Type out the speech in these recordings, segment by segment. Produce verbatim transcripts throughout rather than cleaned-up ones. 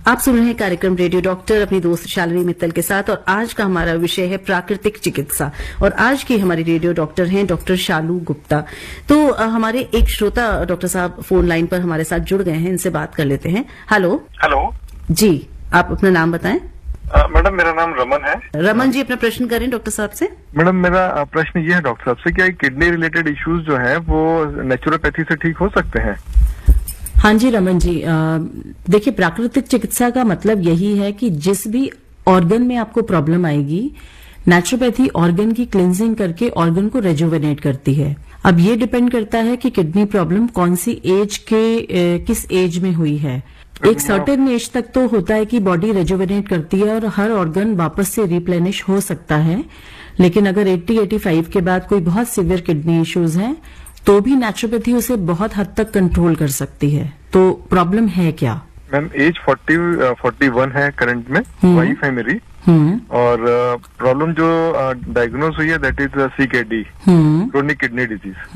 आप सुन रहे हैं कार्यक्रम रेडियो डॉक्टर अपनी दोस्त शालिनी मित्तल के साथ, और आज का हमारा विषय है प्राकृतिक चिकित्सा। और आज की हमारी रेडियो डॉक्टर हैं डॉक्टर शालू गुप्ता। तो आ, हमारे एक श्रोता डॉक्टर साहब फोन लाइन पर हमारे साथ जुड़ गए हैं, इनसे बात कर लेते हैं। हेलो। हेलो जी, आप अपना नाम बताएं। मैडम, मेरा नाम रमन है। रमन जी, अपना प्रश्न करें डॉक्टर साहब से। मैडम, मेरा प्रश्न ये है डॉक्टर साहब से, क्या किडनी रिलेटेड इश्यूज जो है वो नेचुरोपैथी से ठीक हो सकते हैं? हाँ जी रमन जी, देखिए प्राकृतिक चिकित्सा का मतलब यही है कि जिस भी ऑर्गन में आपको प्रॉब्लम आएगी, नेचुरोपैथी ऑर्गन की क्लिनजिंग करके ऑर्गन को रेजुवेनेट करती है। अब ये डिपेंड करता है कि किडनी प्रॉब्लम कौन सी एज के ए, किस एज में हुई है। एक सर्टेन एज तक तो होता है कि बॉडी रेजुवेनेट करती है और हर ऑर्गन वापस से रिप्लेनिश हो सकता है, लेकिन अगर अस्सी पचासी के बाद कोई बहुत सीवियर किडनी इश्यूज हैं तो भी नेचुरोपैथी उसे बहुत हद तक कंट्रोल कर सकती है। तो प्रॉब्लम है क्या? मैम, एज चालीस, इकतालीस है करंट में, वाइफ है मेरी, और प्रॉब्लम जो डायग्नोज हुई है that is CKD, chronic kidney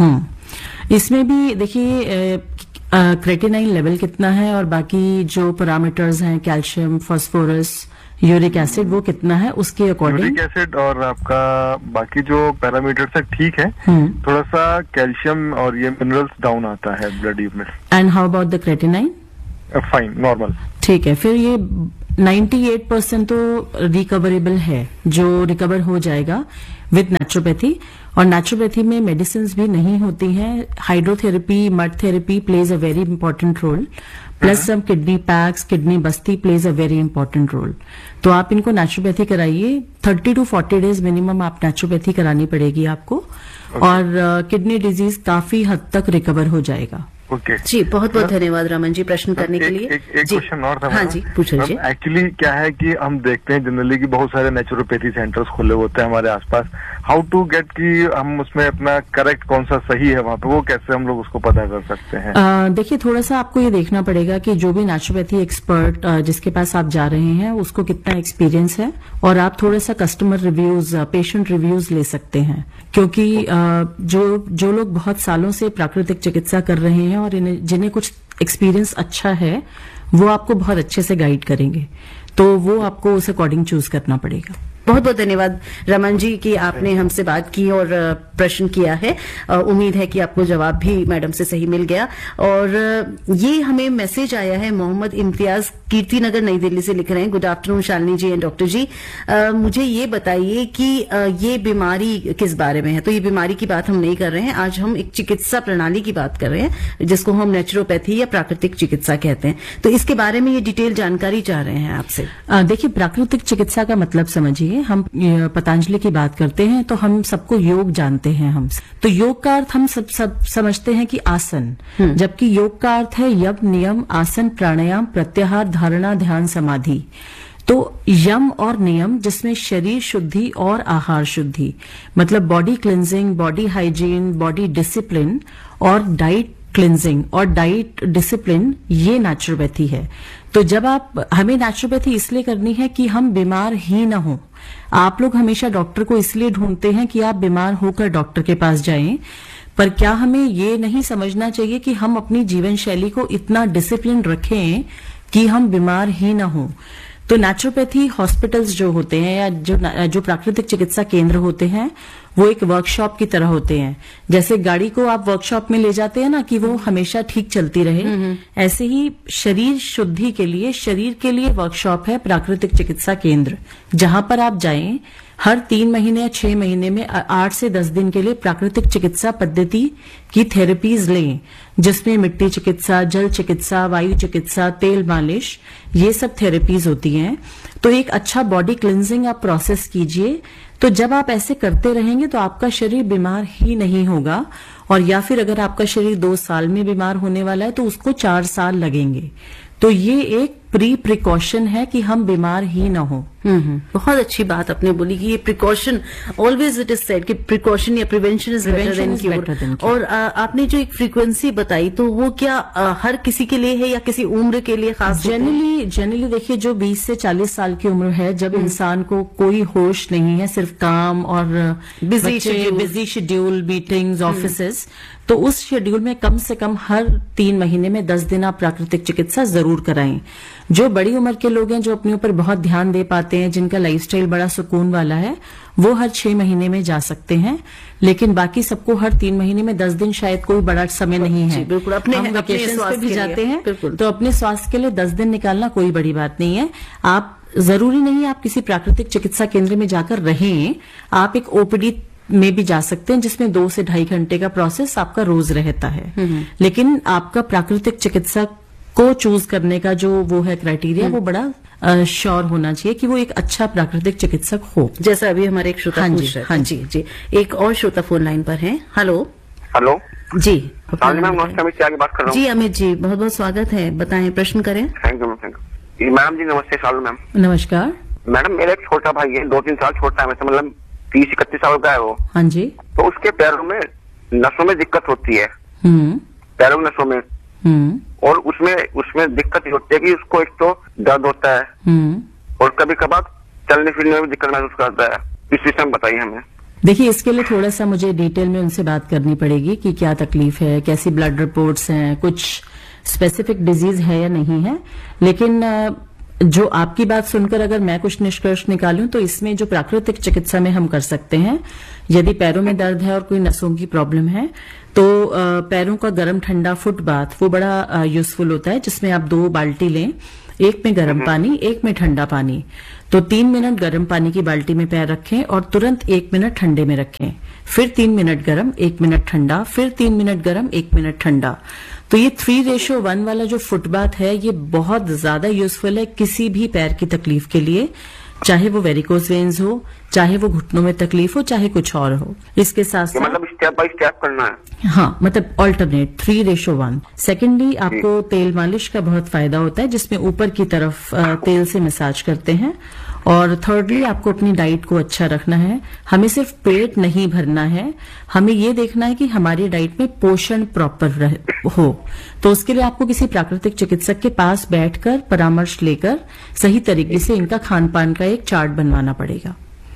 disease. इसमें भी देखिए क्रेटिनाइन लेवल कितना है और बाकी जो पैरामीटर्स हैं, कैल्शियम, फास्फोरस, यूरिक एसिड, वो कितना है उसके अकॉर्डिंग। यूरिक एसिड और आपका बाकी जो पैरामीटर्स है ठीक है, थोड़ा सा कैल्शियम और ये मिनरल्स डाउन आता है ब्लड में। And how about the creatinine? Fine, normal. ठीक है, फिर ये अट्ठानवे परसेंट तो रिकवरेबल है, जो रिकवर हो जाएगा विद नेचुरोपैथी। और नेचुरोपैथी में मेडिसिन भी नहीं होती हैं। Hydrotherapy, mud therapy plays a very important role, plus some kidney PACS, kidney Basti plays a very important role. तो आप इनको नेचुरोपैथी कराइए, thirty two forty days minimum आप नेचुरोपैथी करानी पड़ेगी आपको, और किडनी डिजीज काफी हद तक रिकवर हो जाएगा। Okay okay. जी, बहुत बहुत धन्यवाद रमन जी प्रश्न करने के लिए। एक क्वेश्चन और था। हाँ जी, पूछिए। एक्चुअली क्या है कि हम देखते हैं जनरली कि बहुत सारे नेचुरोपैथी सेंटर्स खुले होते हैं हमारे आसपास। हाउ टू गेट कि हम उसमें अपना करेक्ट कौन सा सही है वहाँ पे, वो कैसे हम लोग उसको पता कर सकते हैं? देखिए, थोड़ा सा आपको ये देखना पड़ेगा कि जो भी नेचुरोपैथी एक्सपर्ट जिसके पास आप जा रहे हैं उसको कितना एक्सपीरियंस है, और आप थोड़ा सा कस्टमर रिव्यूज, पेशेंट रिव्यूज ले सकते हैं, क्योंकि जो जो लोग बहुत सालों से प्राकृतिक चिकित्सा कर रहे हैं और जिन्हें कुछ एक्सपीरियंस अच्छा है, वो आपको बहुत अच्छे से गाइड करेंगे, तो वो आपको उस अकॉर्डिंग चूज करना पड़ेगा। बहुत बहुत धन्यवाद रमन जी कि आपने हमसे बात की और प्रश्न किया है। उम्मीद है कि आपको जवाब भी मैडम से सही मिल गया। और ये हमें मैसेज आया है, मोहम्मद इम्तियाज कीर्ति नगर नई दिल्ली से लिख रहे हैं। Good afternoon Shalini ji and doctor जी, आ, मुझे ये बताइए कि आ, ये बीमारी किस बारे में है। तो ये बीमारी की बात हम नहीं कर रहे हैं, आज हम एक चिकित्सा प्रणाली की बात कर रहे हैं जिसको हम नेचुरोपैथी या प्राकृतिक चिकित्सा कहते हैं। तो इसके बारे में ये डिटेल जानकारी चाह रहे हैं आपसे। देखिए, प्राकृतिक चिकित्सा का मतलब समझिए, हम पतंजलि की बात करते हैं तो हम सबको योग जानते हैं। हम तो योग का अर्थ हम सब सब समझते हैं कि आसन, जबकि योग का अर्थ है यम, नियम, आसन, प्राणायाम, प्रत्याहार, धारणा, ध्यान, समाधि। तो यम और नियम जिसमें शरीर शुद्धि और आहार शुद्धि, मतलब body cleansing, body hygiene, body discipline, और डाइट क्लिनजिंग और डाइट डिसिप्लिन, ये नेचुरोपैथी है। तो जब आप, हमें नेचुरोपैथी इसलिए करनी है कि हम बीमार ही ना हो। आप लोग हमेशा डॉक्टर को इसलिए ढूंढते हैं कि आप बीमार होकर डॉक्टर के पास जाएं, पर क्या हमें ये नहीं समझना चाहिए कि हम अपनी जीवन शैली को इतना डिसिप्लिन रखें कि हम बीमार ही ना हो। तो नेचुरोपैथी हॉस्पिटल्स जो होते हैं या जो जो प्राकृतिक चिकित्सा केंद्र होते हैं, वो एक वर्कशॉप की तरह होते हैं। जैसे गाड़ी को आप वर्कशॉप में ले जाते हैं ना कि वो हमेशा ठीक चलती रहे, ऐसे ही शरीर शुद्धि के लिए, शरीर के लिए वर्कशॉप है प्राकृतिक चिकित्सा केंद्र, जहां पर आप जाएं, हर तीन महीने या छह महीने में आठ से दस दिन के लिए प्राकृतिक चिकित्सा पद्धति की थेरेपीज लें, जिसमें मिट्टी चिकित्सा, जल चिकित्सा, वायु चिकित्सा, तेल मालिश, ये सब थेरेपीज होती हैं। तो एक अच्छा बॉडी क्लिनजिंग आप प्रोसेस कीजिए। तो जब आप ऐसे करते रहेंगे तो आपका शरीर बीमार ही नहीं होगा, और या फिर अगर आपका शरीर दो साल में बीमार होने वाला है तो उसको चार साल लगेंगे। तो ये एक प्री प्रिकॉशन है कि हम बीमार ही ना हो। बहुत अच्छी बात आपने बोली कि ये precaution, always it is said कि प्रिकॉशन या prevention is better than cure. और आ, आपने जो एक फ्रीक्वेंसी बताई, तो वो क्या आ, हर किसी के लिए है या किसी उम्र के लिए खास? जनरली जनरली देखिए, जो बीस से चालीस साल की उम्र है, जब इंसान को कोई होश नहीं है, सिर्फ काम और busy busy schedule, meetings, offices, तो उस शेड्यूल में कम से कम हर तीन महीने में दस दिन आप प्राकृतिक चिकित्सा जरूर कराएं। जो बड़ी उम्र के लोग हैं, जो अपने ऊपर बहुत ध्यान दे पाते हैं, जिनका लाइफस्टाइल बड़ा सुकून वाला है, वो हर छह महीने में जा सकते हैं। लेकिन बाकी सबको हर तीन महीने में दस दिन शायद कोई बड़ा समय नहीं है। बिल्कुल, अपने हम अपने वेकेशन पे भी जाते हैं, बिल्कुल। तो अपने स्वास्थ्य के लिए दस दिन निकालना कोई बड़ी बात नहीं है। आप जरूरी नहीं है आप किसी प्राकृतिक चिकित्सा केंद्र में जाकर रहें, आप एक ओपीडी में भी जा सकते हैं, जिसमें दो से ढाई घंटे का प्रोसेस आपका रोज रहता है। लेकिन आपका प्राकृतिक चिकित्सा को चूज करने का जो वो है क्राइटेरिया, वो बड़ा श्योर होना चाहिए कि वो एक अच्छा प्राकृतिक चिकित्सक हो। जैसा अभी हमारे एक श्रोता हाँ पूछ जी, रहे थे। हाँ जी जी एक और श्रोता फोन लाइन पर हैं। हेलो हेलो जी हाँ जी मैम, नमस्ते, अमित से बात कर रहा हूँ। जी अमित जी, बहुत बहुत स्वागत है, बताएं, प्रश्न करें। Thank you ma'am, thank you madam जी। नमस्ते सालू मैम। नमस्कार मैडम, मेरा एक छोटा भाई है, दो तीन साल छोटा है, वैसे मतलब तीस इकतीस साल का है वो। हाँ जी। तो उसके पैरों में नसों में दिक्कत होती है, हम्म पैरों में नसों में, हम्म और उसमें उसमें दिक्कत ये होती है कि उसको एक तो दर्द होता है, हम्म और कभी कभार चलने फिरने में भी दिक्कत महसूस करता है। इस विषय में बताइए हमें। देखिए, इसके लिए थोड़ा सा मुझे डिटेल में उनसे बात करनी पड़ेगी कि क्या तकलीफ है, कैसी ब्लड रिपोर्ट्स हैं, कुछ स्पेसिफिक डिजीज है या नहीं है। लेकिन जो आपकी बात सुनकर अगर मैं कुछ निष्कर्ष निकालूं तो इसमें जो प्राकृतिक चिकित्सा में हम कर सकते हैं, यदि पैरों में दर्द है और कोई नसों की प्रॉब्लम है, तो पैरों का गर्म ठंडा फुट बाथ वो बड़ा यूजफुल होता है, जिसमें आप दो बाल्टी लें, एक में गर्म पानी, एक में ठंडा पानी। तो तीन मिनट गर्म पानी की बाल्टी में पैर रखें और तुरंत एक मिनट ठंडे में रखें, फिर तीन मिनट गर्म, एक मिनट ठंडा, फिर तीन मिनट गर्म, एक मिनट ठंडा। तो ये थ्री रेशो वन वाला जो फुटबाथ है, ये बहुत ज्यादा यूजफुल है किसी भी पैर की तकलीफ के लिए, चाहे वो वेरिकोज वेन्स हो, चाहे वो घुटनों में तकलीफ हो, चाहे कुछ और हो। इसके साथ साथ मतलब स्टेप बाय स्टेप करना है। हाँ, मतलब alternate three ratio one. Secondly, आपको तेल मालिश का बहुत फायदा होता है, जिसमें ऊपर की तरफ तेल से मसाज करते हैं। और थर्डली, आपको अपनी डाइट को अच्छा रखना है। हमें सिर्फ पेट नहीं भरना है, हमें ये देखना है कि हमारी डाइट में पोषण प्रॉपर हो। तो उसके लिए आपको किसी प्राकृतिक चिकित्सक के पास बैठकर परामर्श लेकर सही तरीके से इनका खान पान का एक चार्ट बनवाना पड़ेगा।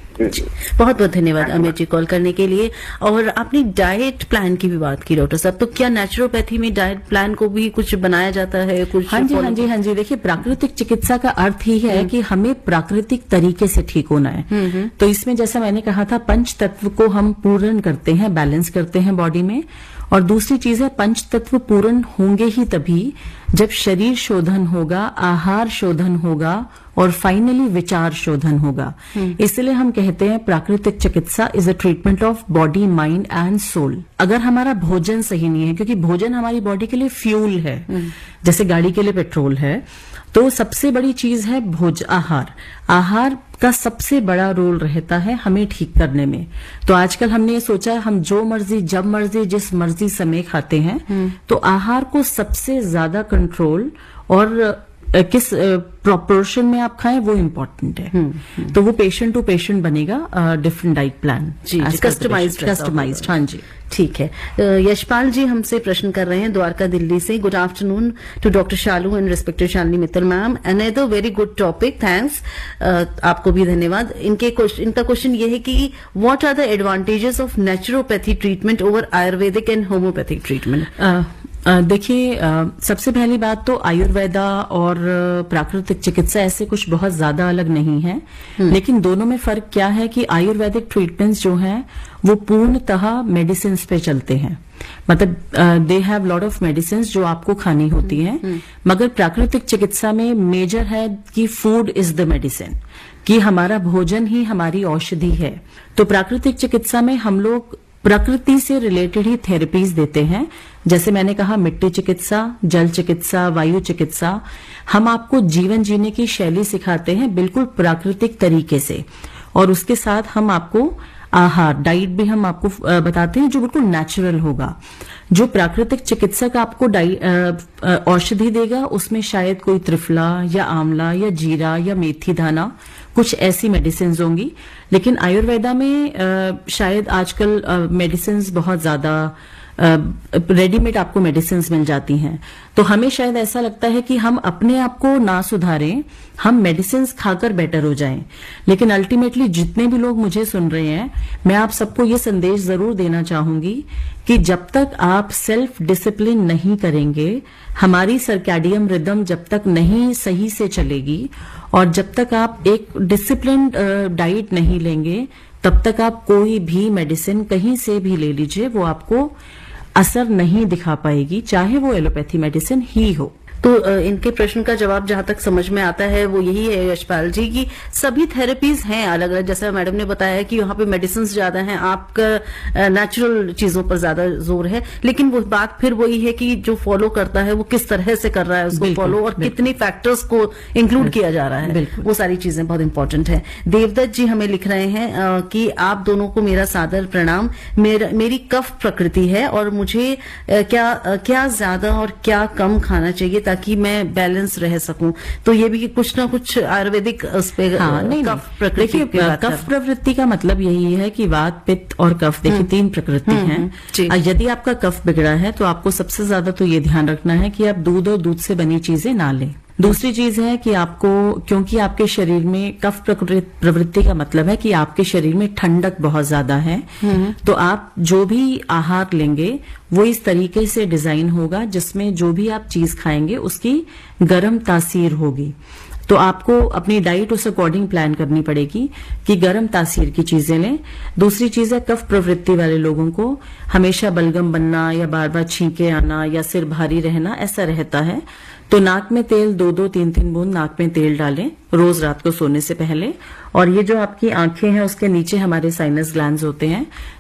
बहुत बहुत धन्यवाद अमित जी कॉल करने के लिए। और आपने डाइट प्लान की भी बात की डॉक्टर साहब, तो क्या नेचुरोपैथी में डाइट प्लान को भी कुछ बनाया जाता है कुछ? हाँ जी, हाँ जी, हाँ जी। देखिए, प्राकृतिक चिकित्सा का अर्थ ही है कि हमें प्राकृतिक तरीके से ठीक होना है। तो इसमें जैसा मैंने कहा था, पंच तत्व को हम पूर्ण करते हैं, बैलेंस करते हैं बॉडी में। और दूसरी चीज है, पंच तत्व पूर्ण होंगे ही तभी जब शरीर शोधन होगा, आहार शोधन होगा और फाइनली विचार शोधन होगा। इसलिए हम कहते हैं प्राकृतिक चिकित्सा is a treatment of body, mind and soul. अगर हमारा भोजन सही नहीं है, क्योंकि भोजन हमारी बॉडी के लिए फ्यूल है, जैसे गाड़ी के लिए पेट्रोल है, तो सबसे बड़ी चीज है भोज आहार। आहार का सबसे बड़ा रोल रहता है हमें ठीक करने में। तो आजकल हमने ये सोचा हम जो मर्जी जब मर्जी जिस मर्जी समय खाते हैं, तो आहार को सबसे ज्यादा कंट्रोल और किस प्रोपोर्शन में आप खाएं वो इम्पोर्टेंट है। तो वो पेशेंट टू पेशेंट बनेगा different diet plan, customised customised. हाँ जी, ठीक है। यशपाल जी हमसे प्रश्न कर रहे हैं द्वारका दिल्ली से। Good afternoon to doctor Shalu and respected Shalini Mittal ma'am, another very good topic, thanks. आपको भी धन्यवाद। इनके क्वेश्चन इनका क्वेश्चन ये है कि what are the advantages of naturopathy treatment over Ayurvedic and homeopathic treatment? देखिए, सबसे पहली बात तो आयुर्वेदा और प्राकृतिक चिकित्सा ऐसे कुछ बहुत ज्यादा अलग नहीं है, लेकिन दोनों में फर्क क्या है कि आयुर्वेदिक ट्रीटमेंट्स जो हैं वो पूर्णतः मेडिसिन पे चलते हैं। मतलब they have lot of medicine जो आपको खानी होती हैं, मगर प्राकृतिक चिकित्सा में मेजर है कि फूड इज द मेडिसिन, कि हमारा भोजन ही हमारी औषधि है। तो प्राकृतिक चिकित्सा में हम लोग प्रकृति से रिलेटेड ही थेरेपीज देते हैं। जैसे मैंने कहा, मिट्टी चिकित्सा, जल चिकित्सा, वायु चिकित्सा, हम आपको जीवन जीने की शैली सिखाते हैं बिल्कुल प्राकृतिक तरीके से। और उसके साथ हम आपको आहार, डाइट भी हम आपको बताते हैं जो बिल्कुल नेचुरल होगा। जो प्राकृतिक चिकित्सक आपको औषधि देगा उसमें शायद कोई त्रिफला या आंवला या जीरा या मेथी दाना, कुछ ऐसी मेडिसिन होंगी। लेकिन आयुर्वेदा में आ, शायद आजकल मेडिसिन बहुत ज्यादा रेडीमेड आपको मेडिसिन मिल जाती हैं। तो हमें शायद ऐसा लगता है कि हम अपने आप को ना सुधारें, हम मेडिसिन खाकर बेटर हो जाएं। लेकिन अल्टीमेटली जितने भी लोग मुझे सुन रहे हैं, मैं आप सबको ये संदेश जरूर देना चाहूंगी कि जब तक आप सेल्फ डिसिप्लिन नहीं करेंगे, हमारी सर्कैडियम रिदम जब तक नहीं सही से चलेगी, और जब तक आप एक डिसिप्लिन डाइट नहीं लेंगे, तब तक आप कोई भी मेडिसिन कहीं से भी ले लीजिए, वो आपको असर नहीं दिखा पाएगी, चाहे वो एलोपैथी मेडिसिन ही हो। तो इनके प्रश्न का जवाब जहां तक समझ में आता है वो यही है यशपाल जी कि सभी थेरेपीज हैं अलग अलग, जैसा मैडम ने बताया कि वहां पे मेडिसिन ज्यादा हैं, आपका नेचुरल चीजों पर ज्यादा जोर है, लेकिन वो बात फिर वही है कि जो फॉलो करता है वो किस तरह से कर रहा है उसको फॉलो, और कितने फैक्टर्स को इंक्लूड किया जा रहा है, वो सारी चीजें बहुत इंपॉर्टेंट है। देवदत्त जी हमें लिख रहे हैं आ, कि आप दोनों को मेरा सादर प्रणाम, मेरा मेरी कफ प्रकृति है और मुझे आ, क्या आ, क्या ज्यादा और क्या कम खाना चाहिए ताकि मैं बैलेंस रह सकूं। तो ये भी कुछ ना कुछ आयुर्वेदिक उस पे हाँ, नहीं, कफ प्रकृति की बात कफ प्रवृत्ति का मतलब यही है कि वात, पित्त और कफ, देखिए तीन प्रकृति हैं। यदि आपका कफ बिगड़ा है तो आपको सबसे ज्यादा तो ये ध्यान रखना है कि आप दूध और दूध से बनी चीजें ना लें। दूसरी चीज है कि आपको, क्योंकि आपके शरीर में कफ प्रवृत्ति का मतलब है कि आपके शरीर में ठंडक बहुत ज्यादा है, तो आप जो भी आहार लेंगे वो इस तरीके से डिजाइन होगा जिसमें जो भी आप चीज खाएंगे उसकी गर्म तासीर होगी। तो आपको अपनी डाइट उस अकॉर्डिंग प्लान करनी पड़ेगी कि गर्म तासीर की चीजें लें। दूसरी चीज है, कफ प्रवृत्ति वाले लोगों को हमेशा बलगम बनना या बार बार छींके आना या सिर भारी रहना ऐसा रहता है, तो नाक में तेल दो दो तीन तीन बूंद नाक में तेल डालें रोज रात को सोने से पहले। और ये जो आपकी आंखें हैं उसके नीचे हमारे साइनस ग्लैंड्स होते हैं,